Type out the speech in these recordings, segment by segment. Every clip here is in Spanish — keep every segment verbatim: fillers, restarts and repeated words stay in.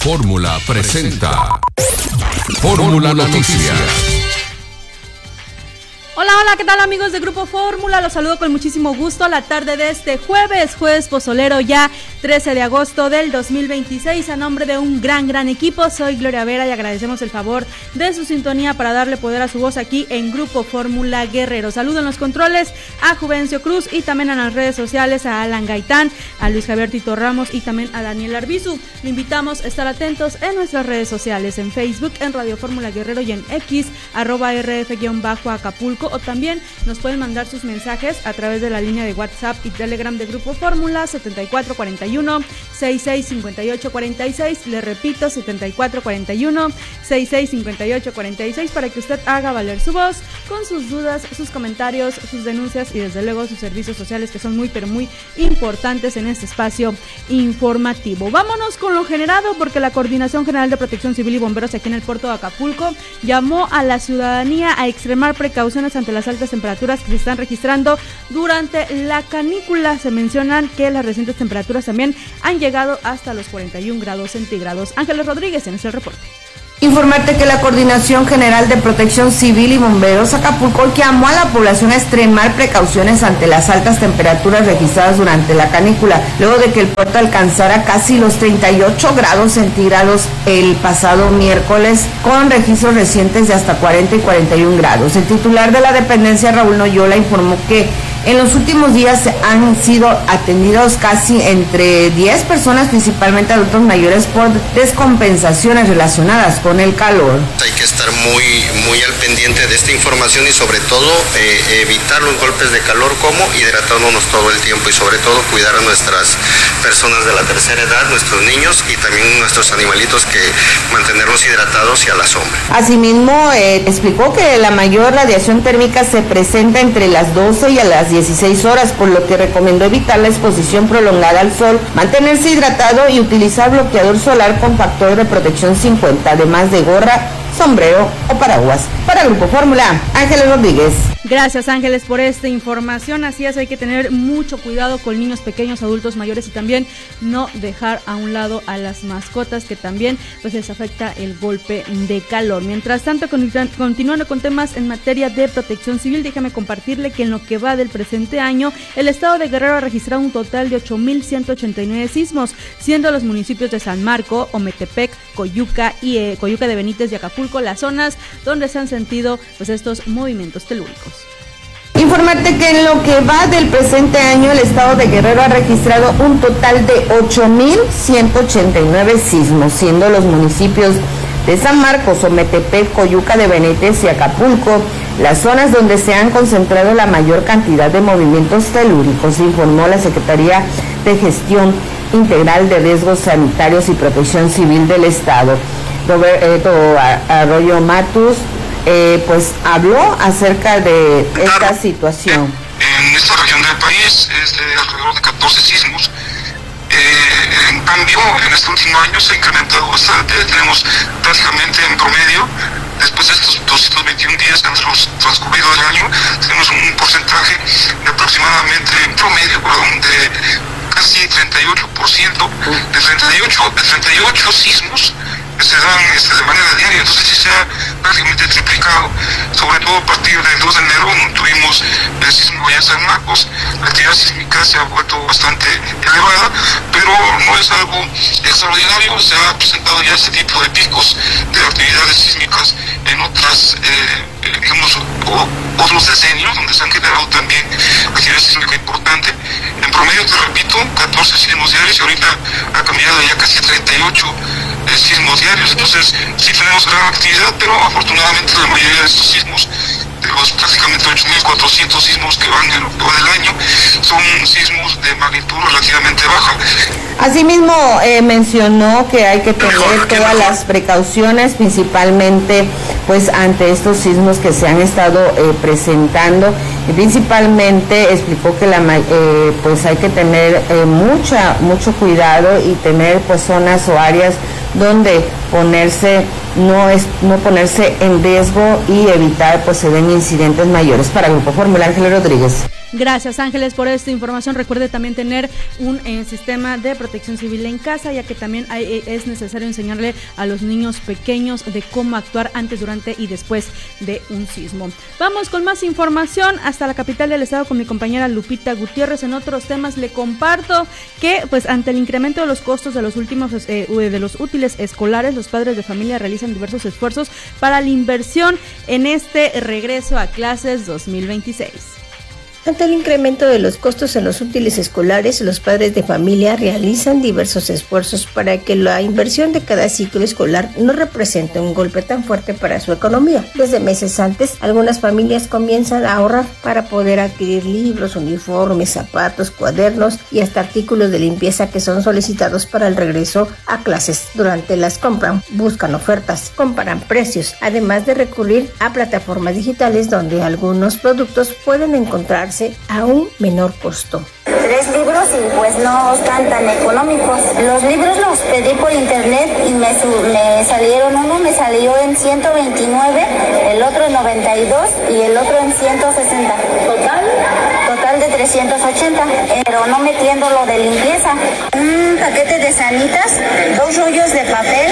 Fórmula presenta Fórmula Noticias. Hola, hola, ¿qué tal amigos de Grupo Fórmula? Los saludo con muchísimo gusto a la tarde de este jueves, jueves pozolero ya trece de agosto del dos mil veintiséis. A nombre de un gran, gran equipo, soy Gloria Vera y agradecemos el favor de su sintonía para darle poder a su voz aquí en Grupo Fórmula Guerrero. Saludo en los controles a Juvencio Cruz y también en las redes sociales a Alan Gaitán, a Luis Javier Tito Ramos y también a Daniel Arbizu. Le invitamos a estar atentos en nuestras redes sociales, en Facebook, en Radio Fórmula Guerrero y en X, arroba rf-acapulco. O también nos pueden mandar sus mensajes a través de la línea de WhatsApp y Telegram de Grupo Fórmula setenta y cuatro cuarenta y uno, sesenta y seis cincuenta y ocho cuarenta y seis. Le repito, setenta y cuatro cuarenta y uno, sesenta y seis cincuenta y ocho cuarenta y seis, para que usted haga valer su voz con sus dudas, sus comentarios, sus denuncias y desde luego sus servicios sociales, que son muy pero muy importantes en este espacio informativo. Vámonos con lo generado, porque la Coordinación General de Protección Civil y Bomberos aquí en el puerto de Acapulco llamó a la ciudadanía a extremar precauciones ante las altas temperaturas que se están registrando durante la canícula. Se mencionan que las recientes temperaturas también han llegado hasta los cuarenta y un grados centígrados. Ángeles Rodríguez en este reporte. Informarte que la Coordinación General de Protección Civil y Bomberos Acapulco llamó a la población a extremar precauciones ante las altas temperaturas registradas durante la canícula, luego de que el puerto alcanzara casi los treinta y ocho grados centígrados el pasado miércoles, con registros recientes de hasta cuarenta y cuarenta y un grados. El titular de la dependencia, Raúl Noyola, informó que en los últimos días han sido atendidos casi entre diez personas, principalmente adultos mayores, por descompensaciones relacionadas con el calor. Hay que estar muy, muy al pendiente de esta información y sobre todo eh, evitar los golpes de calor, como hidratándonos todo el tiempo y sobre todo cuidar a nuestras personas de la tercera edad, nuestros niños y también nuestros animalitos, que mantenerlos hidratados y a la sombra. Asimismo, eh, explicó que la mayor radiación térmica se presenta entre las doce y a las dieciséis horas, por lo que recomendó evitar la exposición prolongada al sol, mantenerse hidratado y utilizar bloqueador solar con factor de protección cincuenta, además de gorra, sombrero o paraguas. Para Grupo Fórmula, Ángeles Rodríguez. Gracias, Ángeles, por esta información. Así es, hay que tener mucho cuidado con niños pequeños, adultos mayores y también no dejar a un lado a las mascotas, que también pues les afecta el golpe de calor. Mientras tanto, continuando con temas en materia de protección civil, déjame compartirle que en lo que va del presente año, el estado de Guerrero ha registrado un total de ocho mil ciento ochenta y nueve sismos, siendo los municipios de San Marco, Ometepec, Coyuca y eh, Coyuca de Benítez y Acapulco las zonas donde se han sentido pues estos movimientos telúricos. Informarte que en lo que va del presente año, el estado de Guerrero ha registrado un total de ocho mil ciento ochenta y nueve sismos, siendo los municipios de San Marcos, Ometepec, Coyuca de Benítez y Acapulco las zonas donde se han concentrado la mayor cantidad de movimientos telúricos, informó la Secretaría de Gestión Integral de Riesgos Sanitarios y Protección Civil del Estado. Roberto Arroyo Matus eh, pues habló acerca de esta situación. En esta región del país es de alrededor de catorce sismos. Eh, en cambio, en este último año se ha incrementado bastante. Tenemos prácticamente en promedio, después de estos doscientos veintiún días que han transcurrido del año, tenemos un porcentaje de aproximadamente, en promedio, perdón, de casi treinta y ocho por ciento, de treinta y ocho, de treinta y ocho sismos que se dan este, de manera diaria. Entonces sí se ha prácticamente triplicado, sobre todo a partir del dos de enero, donde tuvimos el sismo allá en San Marcos. La actividad sísmica se ha vuelto bastante elevada, pero no es algo extraordinario. Se ha presentado ya este tipo de picos de actividades sísmicas en otras, eh, digamos, o, otros decenios, donde se han generado también actividad sísmica importante. En promedio, te repito, catorce sismos diarios, y ahorita ha cambiado ya casi treinta y ocho eh, sismos diarios. Entonces sí tenemos gran actividad, pero afortunadamente la mayoría de estos sismos, de los prácticamente ocho mil cuatrocientos sismos que van en lo que va del año, son sismos de magnitud relativamente baja. Asimismo, eh, mencionó que hay que tener todas las precauciones, principalmente pues ante estos sismos que se han estado eh, presentando, y principalmente explicó que la eh, pues hay que tener eh, mucha mucho cuidado y tener pues zonas o áreas donde ponerse no es no ponerse en riesgo y evitar pues se den incidentes mayores. Para Grupo Fórmula, Ángeles Rodríguez. Gracias, Ángeles, por esta información. Recuerde también tener un eh, sistema de protección civil en casa, ya que también hay, es necesario enseñarle a los niños pequeños de cómo actuar antes, durante y después de un sismo. Vamos con más información hasta la capital del estado con mi compañera Lupita Gutiérrez. En otros temas le comparto que, pues, ante el incremento de los costos de los últimos eh, de los útiles escolares, los padres de familia realizan diversos esfuerzos para la inversión en este regreso a clases dos mil veintiséis. Ante el incremento de los costos en los útiles escolares, los padres de familia realizan diversos esfuerzos para que la inversión de cada ciclo escolar no represente un golpe tan fuerte para su economía. Desde meses antes, algunas familias comienzan a ahorrar para poder adquirir libros, uniformes, zapatos, cuadernos y hasta artículos de limpieza que son solicitados para el regreso a clases. Durante las compras, buscan ofertas, comparan precios, además de recurrir a plataformas digitales donde algunos productos pueden encontrarse a un menor costo. Tres libros y pues no están tan económicos. Los libros los pedí por internet y me, me salieron, uno me salió en ciento veintinueve, el otro en noventa y dos y el otro en ciento sesenta. ¿Total? Total de trescientos ochenta, pero no metiendo lo de limpieza. Un paquete de sanitas, dos rollos de papel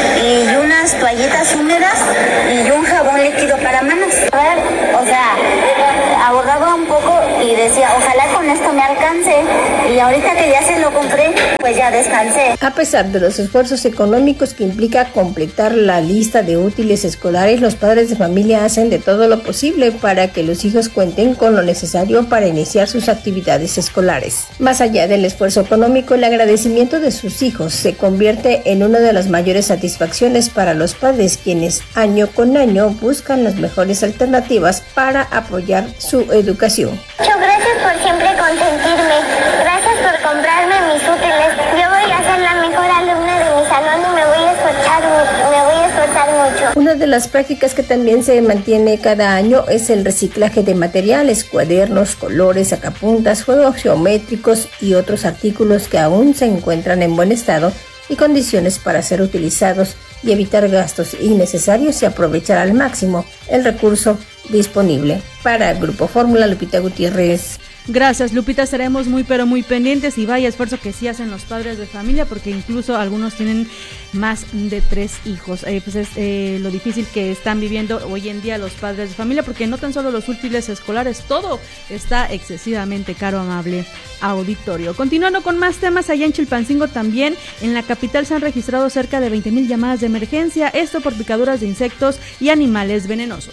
y unas toallitas húmedas y un jabón líquido para manos. A ver, o sea, ahorraba un poco y decía, ojalá con esto me alcance, y ahorita que ya se lo compré, pues ya descansé. A pesar de los esfuerzos económicos que implica completar la lista de útiles escolares, los padres de familia hacen de todo lo posible para que los hijos cuenten con lo necesario para iniciar sus actividades escolares. Más allá del esfuerzo económico, el agradecimiento de sus hijos se convierte en una de las mayores satisfacciones para los padres, quienes año con año buscan las mejores alternativas para apoyar su educación. Muchas gracias por siempre consentirme. Gracias por comprarme mis útiles. Yo voy a ser la mejor alumna de mi salón y me voy a esforzar, me voy a esforzar mucho. Una de las prácticas que también se mantiene cada año es el reciclaje de materiales, cuadernos, colores, sacapuntas, juegos geométricos y otros artículos que aún se encuentran en buen estado y condiciones para ser utilizados, y evitar gastos innecesarios y aprovechar al máximo el recurso disponible. Para Grupo Fórmula, Lupita Gutiérrez. Gracias, Lupita, estaremos muy pero muy pendientes, y vaya esfuerzo que sí hacen los padres de familia, porque incluso algunos tienen más de tres hijos. Eh, pues es eh, lo difícil que están viviendo hoy en día los padres de familia, porque no tan solo los útiles escolares, todo está excesivamente caro, amable auditorio. Continuando con más temas, allá en Chilpancingo también, en la capital se han registrado cerca de veinte mil llamadas de emergencia, esto por picaduras de insectos y animales venenosos.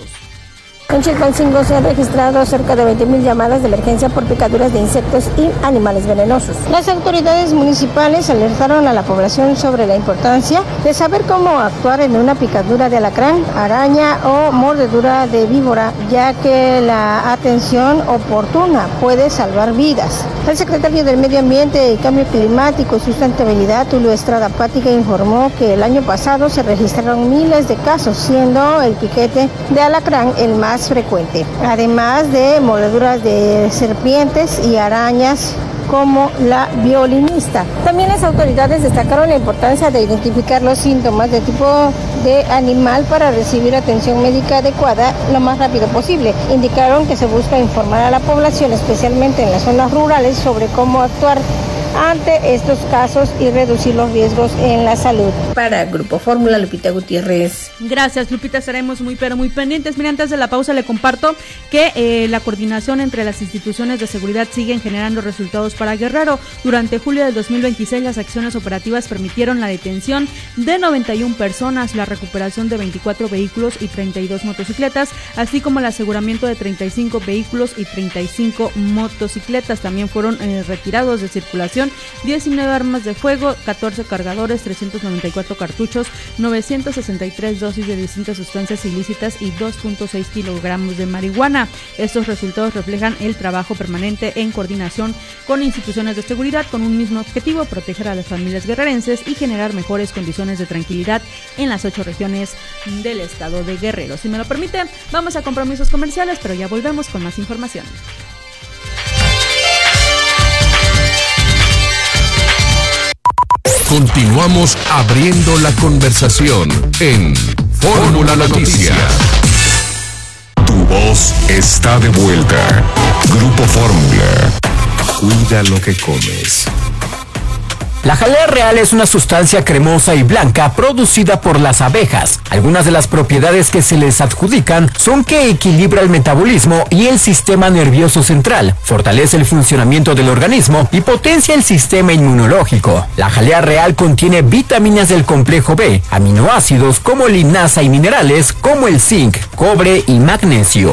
En Chilpancingo se han registrado cerca de veinte mil llamadas de emergencia por picaduras de insectos y animales venenosos. Las autoridades municipales alertaron a la población sobre la importancia de saber cómo actuar en una picadura de alacrán, araña o mordedura de víbora, ya que la atención oportuna puede salvar vidas. El secretario del Medio Ambiente y Cambio Climático y Sustentabilidad, Tulio Estrada Pática, informó que el año pasado se registraron miles de casos, siendo el piquete de alacrán el más frecuente, además de mordeduras de serpientes y arañas como la violinista. También las autoridades destacaron la importancia de identificar los síntomas de tipo de animal para recibir atención médica adecuada lo más rápido posible. Indicaron que se busca informar a la población, especialmente en las zonas rurales, sobre cómo actuar ante estos casos y reducir los riesgos en la salud. Para Grupo Fórmula, Lupita Gutiérrez. Gracias, Lupita, estaremos muy pero muy pendientes. Mira, antes de la pausa le comparto que eh, la coordinación entre las instituciones de seguridad siguen generando resultados para Guerrero. Durante julio del dos mil veintiséis, las acciones operativas permitieron la detención de noventa y una personas, la recuperación de veinticuatro vehículos y treinta y dos motocicletas, así como el aseguramiento de treinta y cinco vehículos y treinta y cinco motocicletas. También fueron eh, retirados de circulación diecinueve armas de fuego, catorce cargadores, trescientos noventa y cuatro cartuchos, novecientas sesenta y tres dosis de distintas sustancias ilícitas y dos punto seis kilogramos de marihuana. Estos resultados reflejan el trabajo permanente en coordinación con instituciones de seguridad con un mismo objetivo: proteger a las familias guerrerenses y generar mejores condiciones de tranquilidad en las ocho regiones del estado de Guerrero. Si me lo permiten, vamos a compromisos comerciales, pero ya volvemos con más información. Continuamos abriendo la conversación en Fórmula Noticias. Tu voz está de vuelta. Grupo Fórmula. Cuida lo que comes. La jalea real es una sustancia cremosa y blanca producida por las abejas. Algunas de las propiedades que se les adjudican son que equilibra el metabolismo y el sistema nervioso central, fortalece el funcionamiento del organismo y potencia el sistema inmunológico. La jalea real contiene vitaminas del complejo B, aminoácidos como linaza y minerales como el zinc, cobre y magnesio.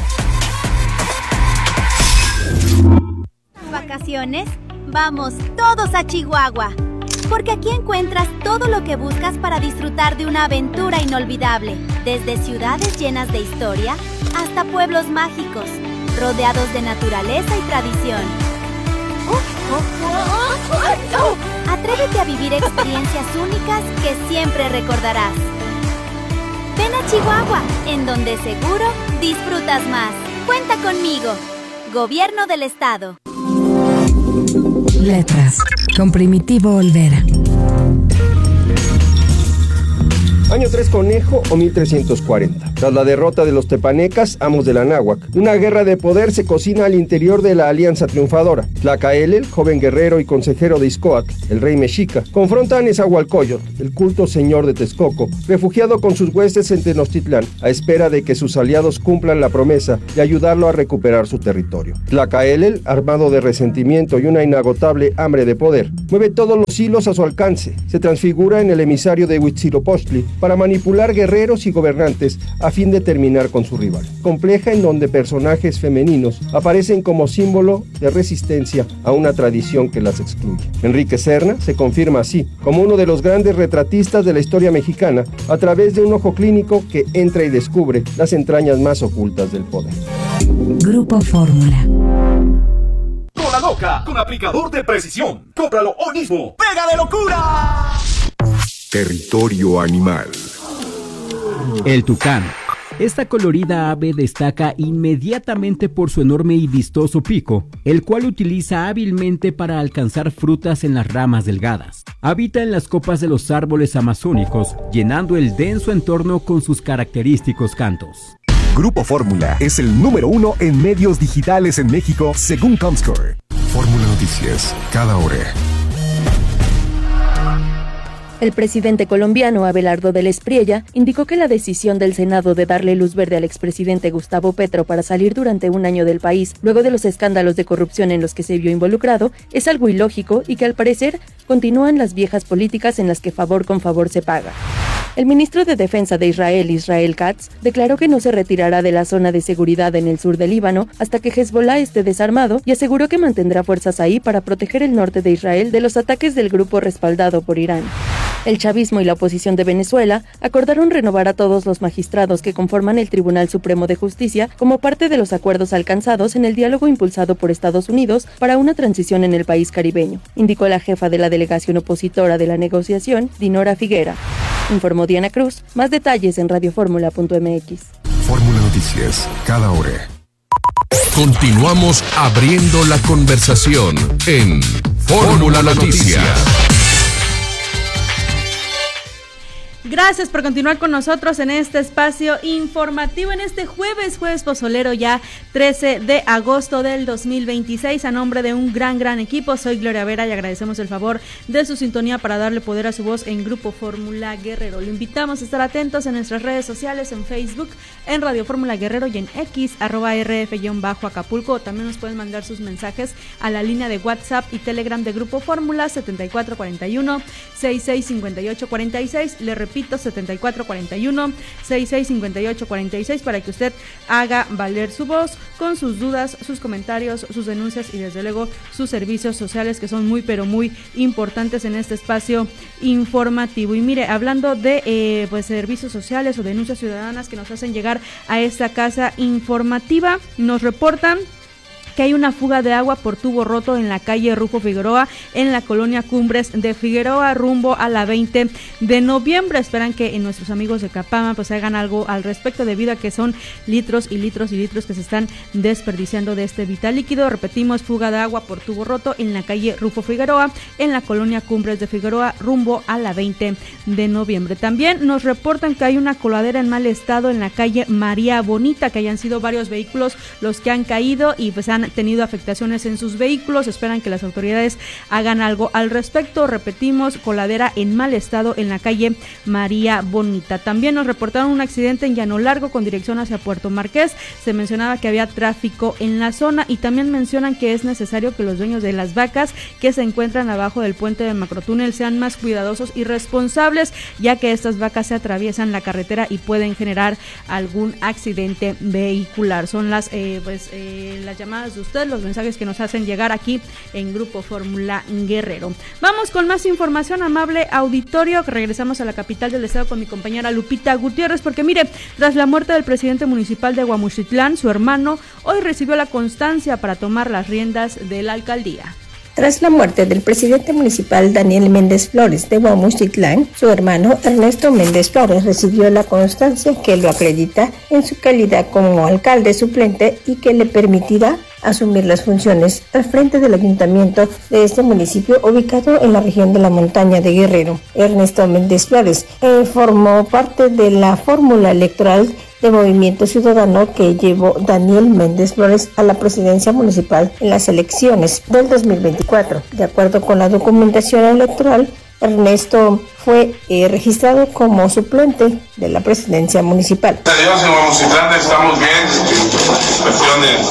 ¿Vacaciones? Vamos todos a Chihuahua, porque aquí encuentras todo lo que buscas para disfrutar de una aventura inolvidable, desde ciudades llenas de historia hasta pueblos mágicos, rodeados de naturaleza y tradición. Atrévete a vivir experiencias únicas que siempre recordarás. Ven a Chihuahua, en donde seguro disfrutas más. Cuenta conmigo. Gobierno del Estado. Letras, con Primitivo Olvera. Año tres Conejo o mil trescientos cuarenta. Tras la derrota de los tepanecas, amos de la náhuac, una guerra de poder se cocina al interior de la alianza triunfadora. Tlacaelel, joven guerrero y consejero de Ixcoatl, el rey mexica, confronta a Nezahualcóyotl, el culto señor de Texcoco, refugiado con sus huestes en Tenochtitlán, a espera de que sus aliados cumplan la promesa de ayudarlo a recuperar su territorio. Tlacaelel, armado de resentimiento y una inagotable hambre de poder, mueve todos los hilos a su alcance, se transfigura en el emisario de Huitzilopochtli para manipular guerreros y gobernantes a fin de terminar con su rival. Compleja en donde personajes femeninos aparecen como símbolo de resistencia a una tradición que las excluye. Enrique Serna se confirma así como uno de los grandes retratistas de la historia mexicana a través de un ojo clínico que entra y descubre las entrañas más ocultas del poder. Grupo Fórmula. Cola loca con aplicador de precisión. Cómpralo hoy mismo. ¡Pega de locura! Territorio animal. El tucán. Esta colorida ave destaca inmediatamente por su enorme y vistoso pico, el cual utiliza hábilmente para alcanzar frutas en las ramas delgadas. Habita en las copas de los árboles amazónicos, llenando el denso entorno con sus característicos cantos. Grupo Fórmula es el número uno en medios digitales en México, según Comscore. Fórmula Noticias, cada hora. El presidente colombiano Abelardo del Espriella indicó que la decisión del Senado de darle luz verde al expresidente Gustavo Petro para salir durante un año del país luego de los escándalos de corrupción en los que se vio involucrado es algo ilógico y que al parecer continúan las viejas políticas en las que favor con favor se paga. El ministro de Defensa de Israel, Israel Katz, declaró que no se retirará de la zona de seguridad en el sur del Líbano hasta que Hezbollah esté desarmado y aseguró que mantendrá fuerzas ahí para proteger el norte de Israel de los ataques del grupo respaldado por Irán. El chavismo y la oposición de Venezuela acordaron renovar a todos los magistrados que conforman el Tribunal Supremo de Justicia como parte de los acuerdos alcanzados en el diálogo impulsado por Estados Unidos para una transición en el país caribeño, indicó la jefa de la delegación opositora de la negociación, Dinora Figuera. Informó Diana Cruz. Más detalles en radioformula punto m x. Fórmula Noticias, cada hora. Continuamos abriendo la conversación en Fórmula Noticias. Gracias por continuar con nosotros en este espacio informativo, en este jueves, jueves pozolero ya trece de agosto del dos mil veintiséis. A nombre de un gran, gran equipo, soy Gloria Vera y agradecemos el favor de su sintonía para darle poder a su voz en Grupo Fórmula Guerrero. Lo invitamos a estar atentos en nuestras redes sociales, en Facebook, en Radio Fórmula Guerrero y en X, arroba rf-acapulco. También nos pueden mandar sus mensajes a la línea de WhatsApp y Telegram de Grupo Fórmula setenta y cuatro cuarenta y uno, sesenta y seis cincuenta y ocho cuarenta y seis. Le repito, setenta y cuatro cuarenta y uno, sesenta y seis cincuenta y ocho cuarenta y seis para que usted haga valer su voz con sus dudas, sus comentarios, sus denuncias y desde luego sus servicios sociales que son muy pero muy importantes en este espacio informativo. Y mire, hablando de eh, pues servicios sociales o denuncias ciudadanas que nos hacen llegar a esta casa informativa, nos reportan que hay una fuga de agua por tubo roto en la calle Rufo Figueroa, en la colonia Cumbres de Figueroa, rumbo a la veinte de noviembre. Esperan que en nuestros amigos de Capama pues hagan algo al respecto, debido a que son litros y litros y litros que se están desperdiciando de este vital líquido. Repetimos, fuga de agua por tubo roto en la calle Rufo Figueroa, en la colonia Cumbres de Figueroa, rumbo a la veinte de noviembre. También nos reportan que hay una coladera en mal estado en la calle María Bonita, que hayan sido varios vehículos los que han caído y pues han tenido afectaciones en sus vehículos. Esperan que las autoridades hagan algo al respecto. Repetimos, coladera en mal estado en la calle María Bonita. También nos reportaron un accidente en Llano Largo con dirección hacia Puerto Marqués. Se mencionaba que había tráfico en la zona y también mencionan que es necesario que los dueños de las vacas que se encuentran abajo del puente de Macrotúnel sean más cuidadosos y responsables, ya que estas vacas se atraviesan la carretera y pueden generar algún accidente vehicular. Son las eh, pues eh, las llamadas de ustedes, los mensajes que nos hacen llegar aquí en Grupo Fórmula Guerrero. Vamos con más información, amable auditorio, que regresamos a la capital del estado con mi compañera Lupita Gutiérrez, porque mire, tras la muerte del presidente municipal de Huamuchitlán, su hermano hoy recibió la constancia para tomar las riendas de la alcaldía. Tras la muerte del presidente municipal Daniel Méndez Flores de Huamuchitlán, su hermano Ernesto Méndez Flores recibió la constancia que lo acredita en su calidad como alcalde suplente y que le permitirá asumir las funciones al frente del ayuntamiento de este municipio ubicado en la región de la montaña de Guerrero. Ernesto Méndez Flores eh, formó parte de la fórmula electoral de Movimiento Ciudadano que llevó Daniel Méndez Flores a la presidencia municipal en las elecciones del dos mil veinticuatro. De acuerdo con la documentación electoral, Ernesto fue eh, registrado como suplente de la presidencia municipal. Dios, en Huamuchitlán estamos bien, cuestión de,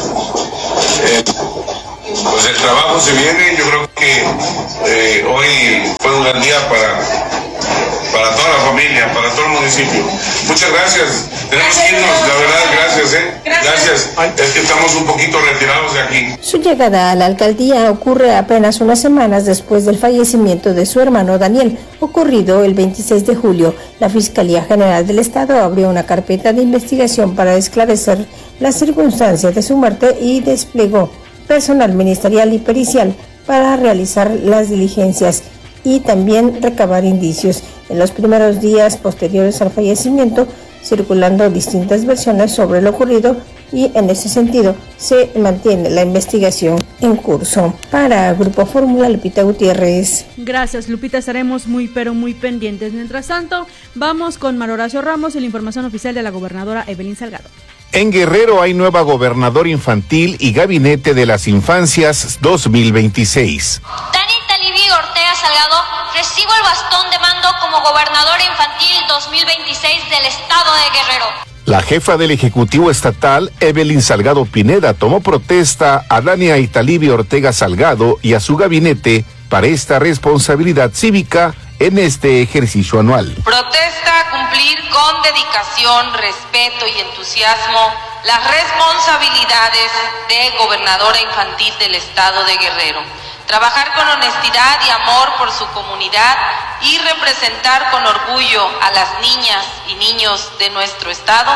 eh, pues el trabajo se viene. Yo creo que eh, hoy fue un gran día para, para toda la familia, para todo el municipio. Muchas gracias. Tenemos que irnos, la verdad, gracias, ¿eh? Gracias. Es que estamos un poquito retirados de aquí. Su llegada a la alcaldía ocurre apenas unas semanas después del fallecimiento de su hermano Daniel, ocurrido el veintiséis de julio. La Fiscalía General del Estado abrió una carpeta de investigación para esclarecer las circunstancias de su muerte y desplegó personal ministerial y pericial para realizar las diligencias y también recabar indicios. En los primeros días posteriores al fallecimiento, circulando distintas versiones sobre lo ocurrido y en ese sentido se mantiene la investigación en curso. Para Grupo Fórmula, Lupita Gutiérrez. Gracias, Lupita, estaremos muy pero muy pendientes. Mientras tanto, vamos con Mar Horacio Ramos y la información oficial de la gobernadora Evelyn Salgado. En Guerrero hay nueva gobernador infantil y gabinete de las infancias dos mil veintiséis. Danita Livio Ortega Salgado, recibo el bastón de mando como gobernadora infantil dos mil veintiséis del estado de Guerrero. La jefa del Ejecutivo Estatal, Evelyn Salgado Pineda, tomó protesta a Dania Italibio Ortega Salgado y a su gabinete para esta responsabilidad cívica en este ejercicio anual. Protesta cumplir con dedicación, respeto y entusiasmo las responsabilidades de gobernadora infantil del estado de Guerrero. Trabajar con honestidad y amor por su comunidad y representar con orgullo a las niñas y niños de nuestro estado.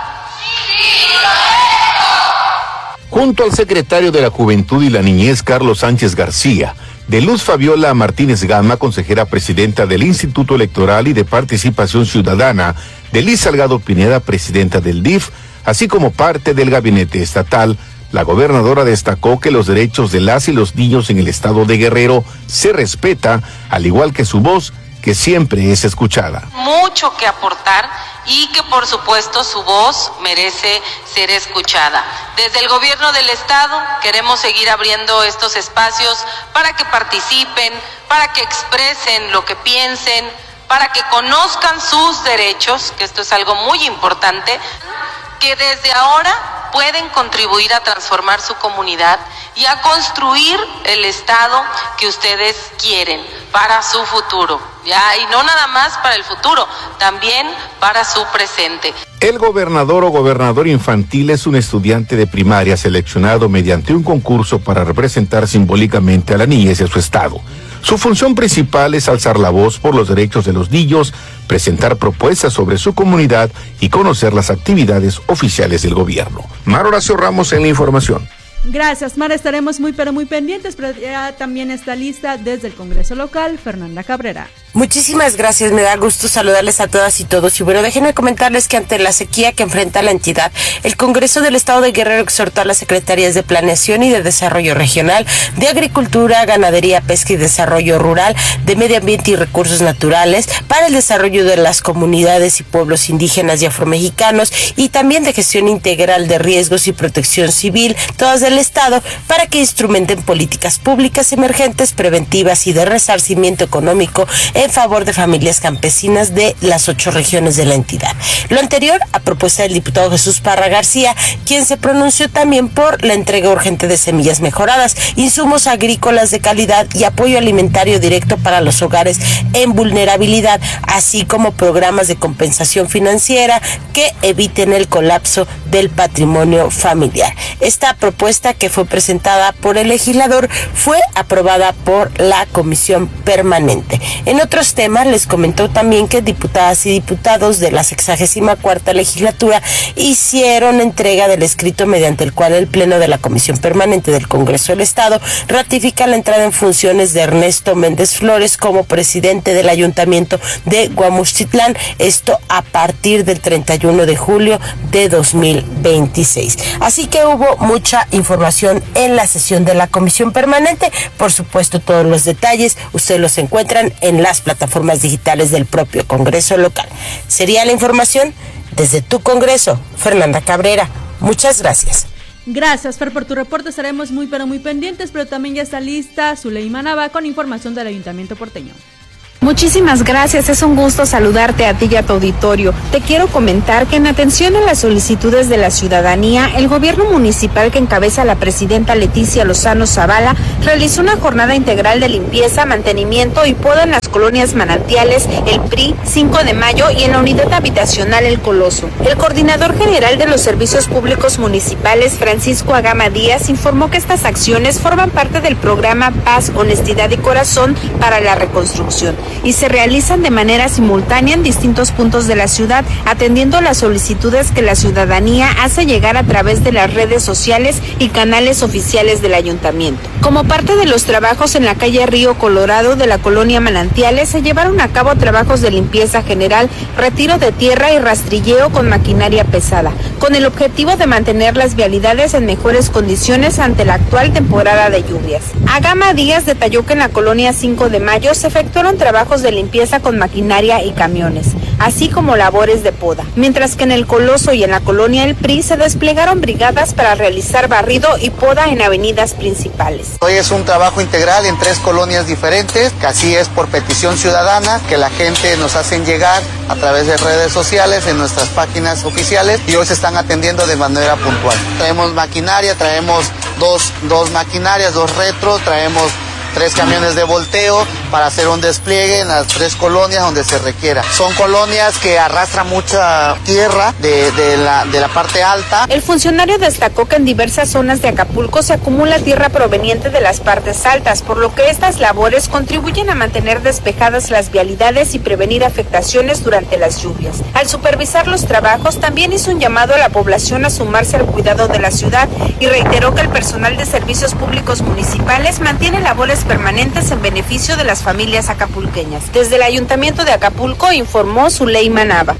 Junto al secretario de la Juventud y la Niñez, Carlos Sánchez García, de Luz Fabiola Martínez Gama, consejera presidenta del Instituto Electoral y de Participación Ciudadana, de Liz Salgado Pineda, presidenta del D I F, así como parte del gabinete estatal, la gobernadora destacó que los derechos de las y los niños en el estado de Guerrero se respeta, al igual que su voz, que siempre es escuchada. Mucho que aportar y que por supuesto su voz merece ser escuchada. Desde el gobierno del estado queremos seguir abriendo estos espacios para que participen, para que expresen lo que piensen, para que conozcan sus derechos, que esto es algo muy importante, que desde ahora pueden contribuir a transformar su comunidad y a construir el estado que ustedes quieren para su futuro, ya, y no nada más para el futuro, también para su presente. El gobernador o gobernador infantil es un estudiante de primaria seleccionado mediante un concurso para representar simbólicamente a la niñez de su estado. Su función principal es alzar la voz por los derechos de los niños, presentar propuestas sobre su comunidad y conocer las actividades oficiales del gobierno. Mar Horacio Ramos en la información. Gracias, Mara, estaremos muy pero muy pendientes, pero ya también está lista desde el Congreso local, Fernanda Cabrera. Muchísimas gracias, me da gusto saludarles a todas y todos. Y bueno, déjenme comentarles que ante la sequía que enfrenta la entidad, el Congreso del Estado de Guerrero exhortó a las Secretarías de Planeación y de Desarrollo Regional, de Agricultura, Ganadería, Pesca y Desarrollo Rural, de Medio Ambiente y Recursos Naturales, para el desarrollo de las comunidades y pueblos indígenas y afromexicanos, y también de gestión integral de riesgos y protección civil, todas del Estado, para que instrumenten políticas públicas emergentes, preventivas y de resarcimiento económico en favor de familias campesinas de las ocho regiones de la entidad. Lo anterior a propuesta del diputado Jesús Parra García, quien se pronunció también por la entrega urgente de semillas mejoradas, insumos agrícolas de calidad y apoyo alimentario directo para los hogares en vulnerabilidad, así como programas de compensación financiera que eviten el colapso del patrimonio familiar. Esta propuesta, que fue presentada por el legislador, fue aprobada por la Comisión Permanente. En otros temas, les comentó también que diputadas y diputados de la sexagésima cuarta legislatura hicieron entrega del escrito mediante el cual el Pleno de la Comisión Permanente del Congreso del Estado ratifica la entrada en funciones de Ernesto Méndez Flores como presidente del Ayuntamiento de Guamuchtitlán, esto a partir del treinta y uno de julio de dos mil veintiséis. Así que hubo mucha información en la sesión de la Comisión Permanente. Por supuesto, todos los detalles ustedes los encuentran en las plataformas digitales del propio Congreso local. Sería la información desde tu Congreso, Fernanda Cabrera. Muchas gracias. Gracias, Fer, por tu reporte. Estaremos muy pero muy pendientes, pero también ya está lista Zuleima Nava con información del Ayuntamiento porteño. Muchísimas gracias, es un gusto saludarte a ti y a tu auditorio. Te quiero comentar que en atención a las solicitudes de la ciudadanía, el gobierno municipal que encabeza la presidenta Leticia Lozano Zavala realizó una jornada integral de limpieza, mantenimiento y poda en las colonias Manantiales, El P R I, cinco de mayo y en la unidad habitacional El Coloso. El coordinador general de los servicios públicos municipales, Francisco Agama Díaz, informó que estas acciones forman parte del programa Paz, Honestidad y Corazón para la Reconstrucción y se realizan de manera simultánea en distintos puntos de la ciudad, atendiendo las solicitudes que la ciudadanía hace llegar a través de las redes sociales y canales oficiales del ayuntamiento. Como parte de los trabajos en la calle Río Colorado de la colonia Manantiales, se llevaron a cabo trabajos de limpieza general, retiro de tierra y rastrilleo con maquinaria pesada, con el objetivo de mantener las vialidades en mejores condiciones ante la actual temporada de lluvias. Agama Díaz detalló que en la colonia cinco de mayo se efectuaron trabajos de limpieza con maquinaria y camiones, así como labores de poda, mientras que en El Coloso y en la colonia El P R I se desplegaron brigadas para realizar barrido y poda en avenidas principales. Hoy es un trabajo integral en tres colonias diferentes, que así es por petición ciudadana, que la gente nos hacen llegar a través de redes sociales, en nuestras páginas oficiales, y hoy se están atendiendo de manera puntual. Traemos maquinaria, traemos dos, dos maquinarias, dos retros, traemos tres camiones de volteo para hacer un despliegue en las tres colonias donde se requiera. Son colonias que arrastran mucha tierra de, de, la, de la parte alta. El funcionario destacó que en diversas zonas de Acapulco se acumula tierra proveniente de las partes altas, por lo que estas labores contribuyen a mantener despejadas las vialidades y prevenir afectaciones durante las lluvias. Al supervisar los trabajos, también hizo un llamado a la población a sumarse al cuidado de la ciudad y reiteró que el personal de servicios públicos municipales mantiene labores permanentes en beneficio de las familias acapulqueñas. Desde el Ayuntamiento de Acapulco informó Zuleima Nava.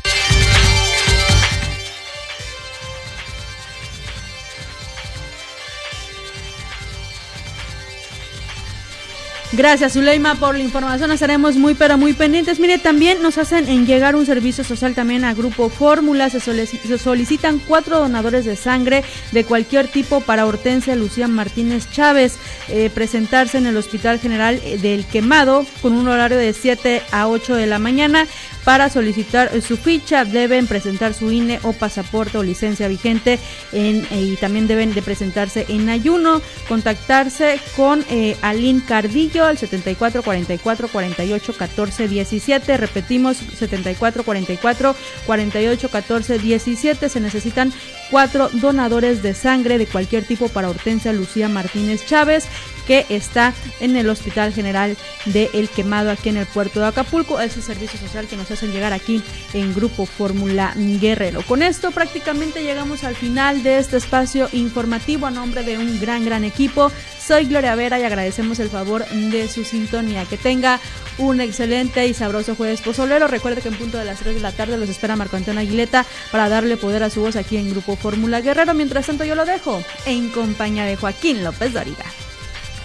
Gracias, Zuleima, por la información. Estaremos muy pero muy pendientes. Mire, también nos hacen en llegar un servicio social también a Grupo Fórmula. Se, se solicitan cuatro donadores de sangre de cualquier tipo para Hortensia Lucía Martínez Chávez eh, presentarse en el Hospital General del Quemado con un horario de siete a ocho de la mañana. Para solicitar su ficha deben presentar su I N E o pasaporte o licencia vigente en, eh, y también deben de presentarse en ayuno. Contactarse con eh, Aline Cardillo al setenta y cuatro cuarenta y cuatro cuarenta y ocho catorce diecisiete. Repetimos, setenta y cuatro cuarenta y cuatro cuarenta y ocho catorce diecisiete. Se necesitan cuatro donadores de sangre de cualquier tipo para Hortensia Lucía Martínez Chávez, que está en el Hospital General de El Quemado aquí en el puerto de Acapulco. Es el servicio social que nos hacen llegar aquí en Grupo Fórmula Guerrero. Con esto prácticamente llegamos al final de este espacio informativo a nombre de un gran, gran equipo. Soy Gloria Vera y agradecemos el favor de su sintonía. Que tenga un excelente y sabroso jueves pozolero. Recuerde que en punto de las tres de la tarde los espera Marco Antonio Aguileta para darle poder a su voz aquí en Grupo Fórmula Guerrero. Mientras tanto yo lo dejo en compañía de Joaquín López Dóriga.